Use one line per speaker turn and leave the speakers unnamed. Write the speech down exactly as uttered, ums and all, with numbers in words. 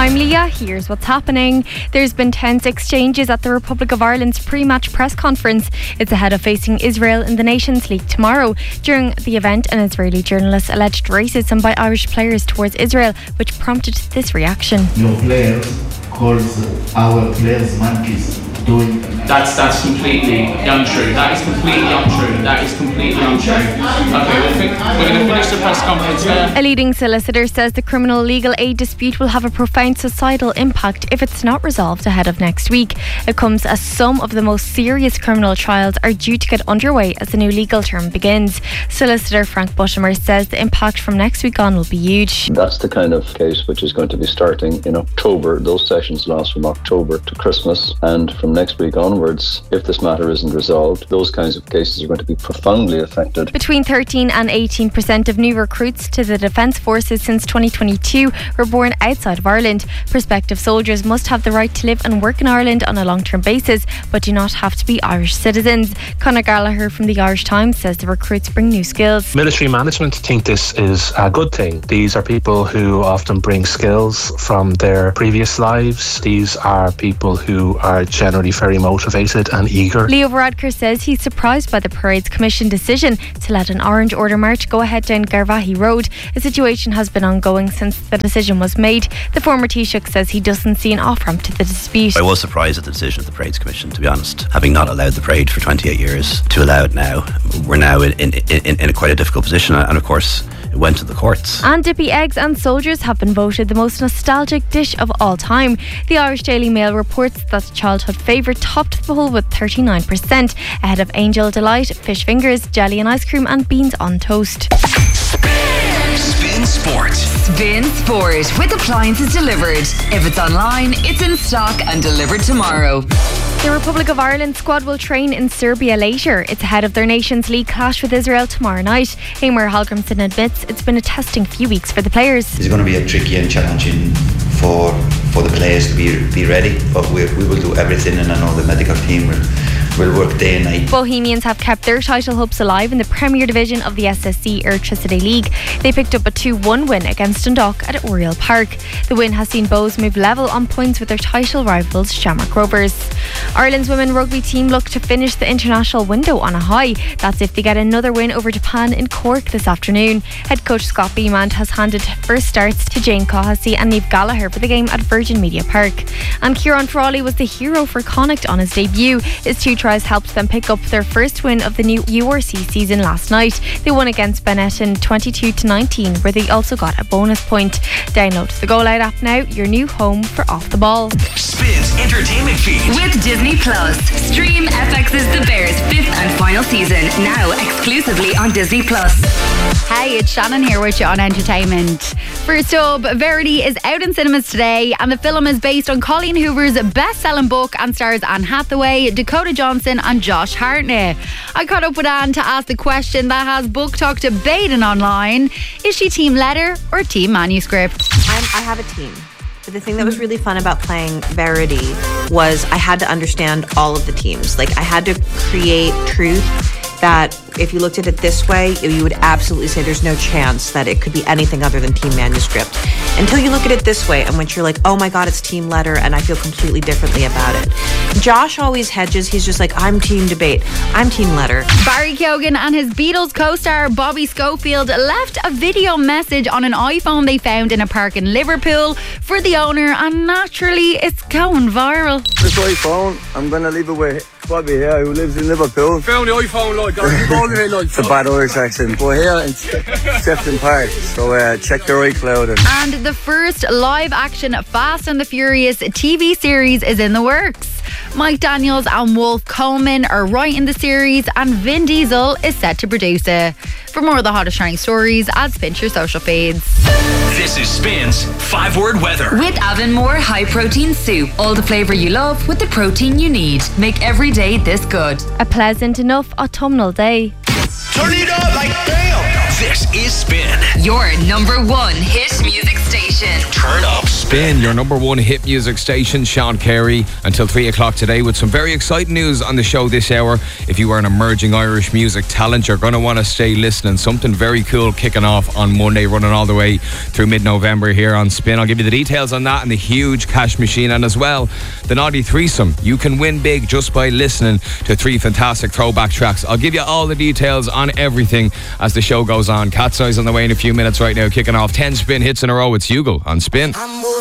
I'm Leah, here's what's happening. There's been tense exchanges at the Republic of Ireland's pre-match press conference. It's ahead of facing Israel in the Nations League tomorrow. During the event, an Israeli journalist alleged racism by Irish players towards Israel, which prompted this reaction.
Your players calls our players monkeys. Doing
That's that's completely untrue. That is completely untrue. That is completely untrue. Okay, we'll fi- we're going to finish the press conference there.
A leading solicitor says the criminal legal aid dispute will have a profound societal impact if it's not resolved ahead of next week. It comes as some of the most serious criminal trials are due to get underway as the new legal term begins. Solicitor Frank Bushemer says the impact from next week on will be huge.
That's the kind of case which is going to be starting in October. Those sessions last from October to Christmas, and from next week onwards, if this matter isn't resolved, those kinds of cases are going to be profoundly affected.
Between thirteen and eighteen percent of new recruits to the Defence Forces since twenty twenty-two were born outside of Ireland. Prospective soldiers must have the right to live and work in Ireland on a long-term basis, but do not have to be Irish citizens. Conor Gallagher from the Irish Times says the recruits bring new skills.
Military management think this is a good thing. These are people who often bring skills from their previous lives. These are people who are generally very motivated and eager.
Leo Varadkar says he's surprised by the Parade's Commission decision to let an Orange Order march go ahead down Garvaghey Road. The situation has been ongoing since the decision was made. The former Taoiseach says he doesn't see an off-ramp to the dispute.
I was surprised at the decision of the Parade's Commission, to be honest. Having not allowed the parade for twenty-eight years, to allow it now, we're now in, in, in, in a quite a difficult position, and of course it went to the courts.
And dippy eggs and soldiers have been voted the most nostalgic dish of all time. The Irish Daily Mail reports that childhood favourite topped the poll with thirty-nine percent, ahead of Angel Delight, fish fingers, jelly and ice cream and beans on toast.
Spin Sport. Spin Sport with appliances delivered. If it's online, it's in stock and delivered tomorrow.
The Republic of Ireland squad will train in Serbia later. It's ahead of their Nations League clash with Israel tomorrow night. Eamon Hallgrimsson admits it's been a testing few weeks for the players.
It's going to be a tricky and challenging for for the players to be be ready, but we, we will do everything, and I know the medical team will, will work day and night.
Bohemians have kept their title hopes alive in the Premier Division of the S S C Airtricity League. They picked up a two one win against Dundalk at Oriel Park. The win has seen Bohs move level on points with their title rivals Shamrock Rovers. Ireland's women rugby team look to finish the international window on a high. That's if they get another win over Japan in Cork this afternoon. Head coach Scott Beamand has handed first starts to Jane Cohassey and Niamh Gallagher for the game at Virgin Media Park. And Kieran Frawley was the hero for Connacht on his debut. His two tries helped them pick up their first win of the new U R C season last night. They won against Benetton twenty-two to nineteen, where they also got a bonus point. Download the Go Loud app now, your new home for Off the Ball.
Spins entertainment feed with Disney Plus. Stream F X's The Bears fifth and final season now exclusively on Disney Plus.
Hey, it's Shannon here with you on Entertainment. First up, Verity is out in cinemas today, and the film is based on Colleen Hoover's best-selling book and stars Anne Hathaway, Dakota Johnson and Josh Hartnett. I caught up with Anne to ask the question that has Book Talk debating online. Is she team letter or team manuscript?
I'm, I have a team. But the thing that was really fun about playing Verity was I had to understand all of the teams. Like, I had to create truth that if you looked at it this way, you would absolutely say there's no chance that it could be anything other than team manuscript. Until you look at it this way, and once you're like, oh my God, it's team letter, and I feel completely differently about it. Josh always hedges. He's just like, I'm team debate. I'm team letter.
Barry Keoghan and his Beatles co-star Bobby Schofield left a video message on an iPhone they found in a park in Liverpool for the owner, and naturally it's going viral.
This iPhone, I'm going to leave it with Bobby here, who lives in Liverpool.
Found the iPhone, like, like
it's a bad Irish accent. We're here in Sefton Park, so uh, check their iCloud. And-,
and the first live-action Fast and the Furious T V series is in the works. Mike Daniels and Wolf Coleman are writing the series, and Vin Diesel is set to produce it. For more of the hottest trending stories, add Spin to your social feeds.
This is Spin's five-word weather. With Avonmore High Protein Soup. All the flavour you love with the protein you need. Make every day this good.
A pleasant enough autumnal day.
Turn it up like damn. This is Spin. Your number one hit music station. Turn up Spin.
Spin, your number one hit music station, Sean Carey, until three o'clock today with some very exciting news on the show this hour. If you are an emerging Irish music talent, you're going to want to stay listening. Something very cool kicking off on Monday, running all the way through mid-November here on Spin. I'll give you the details on that and the huge cash machine, and as well, the Naughty Threesome. You can win big just by listening to three fantastic throwback tracks. I'll give you all the details on everything as the show goes on. Cat's Eyes on the way in a few minutes right now, kicking off ten Spin hits in a row. It's Hugo on Spin.